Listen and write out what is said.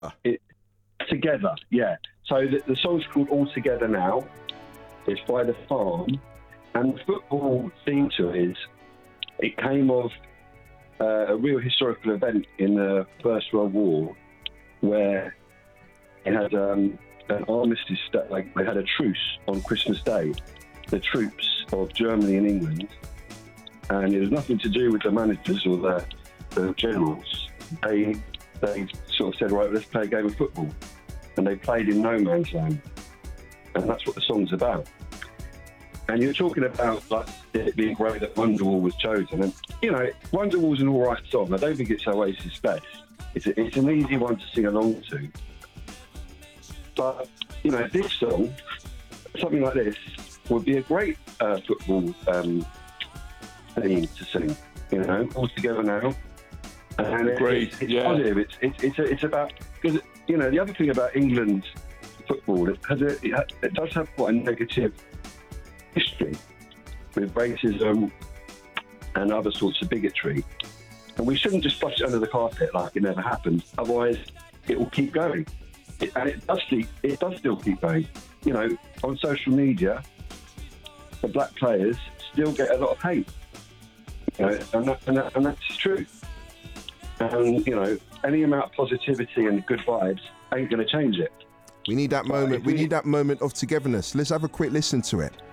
It, Together, yeah. So the song's called All Together Now. It's by The Farm. And the football theme to it came of a real historical event in the First World War where it had an armistice, like they had a truce on Christmas Day, the troops of Germany and England. And it was nothing to do with the managers or the generals. They sort of said, right, let's play a game of football. And they played in no man's land. And that's what the song's about. And you're talking about like it being great that Wonderwall was chosen. And, you know, Wonderwall's an all right song. I don't think it's Oasis' best. It's an easy one to sing along to. But, you know, this song, something like this, would be a great football theme to sing. You know, All Together Now. And it's positive. It's about, because, you know, the other thing about England's football, it does have quite a negative history with racism and other sorts of bigotry. And we shouldn't just brush it under the carpet like it never happened. Otherwise, it will keep going. It does still keep going. You know, on social media, the black players still get a lot of hate. You know, and that's true. And, you know, any amount of positivity and good vibes ain't going to change it. We need that moment. We need that moment of togetherness. Let's have a quick listen to it.